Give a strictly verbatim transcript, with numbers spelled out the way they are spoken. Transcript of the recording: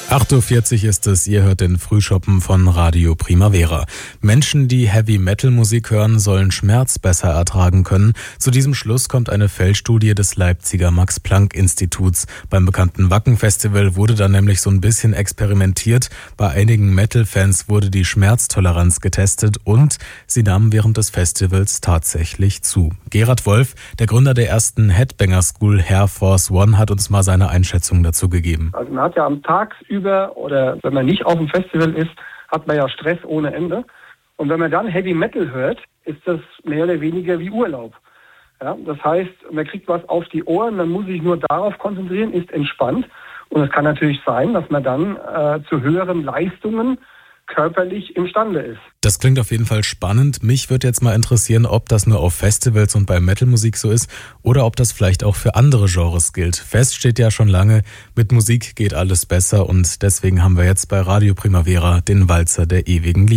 acht Uhr vierzig ist es, ihr hört den Frühschoppen von Radio Primavera. Menschen, die Heavy-Metal-Musik hören, sollen Schmerz besser ertragen können. Zu diesem Schluss kommt eine Feldstudie des Leipziger Max-Planck-Instituts. Beim bekannten Wacken-Festival wurde da nämlich so ein bisschen experimentiert. Bei einigen Metal-Fans wurde die Schmerztoleranz getestet und sie nahmen während des Festivals tatsächlich zu. Gerhard Wolf, der Gründer der ersten Headbanger School Air Force One, hat uns mal seine Einschätzung dazu gegeben. Also man hat ja am Tag über oder wenn man nicht auf dem Festival ist, hat man ja Stress ohne Ende. Und wenn man dann Heavy Metal hört, ist das mehr oder weniger wie Urlaub. Ja, das heißt, man kriegt was auf die Ohren, man muss sich nur darauf konzentrieren, ist entspannt. Und es kann natürlich sein, dass man dann äh, zu höheren Leistungen körperlich imstande ist. Das klingt auf jeden Fall spannend. Mich würde jetzt mal interessieren, ob das nur auf Festivals und bei Metalmusik so ist oder ob das vielleicht auch für andere Genres gilt. Fest steht ja schon lange, mit Musik geht alles besser und deswegen haben wir jetzt bei Radio Primavera den Walzer der ewigen Liebe.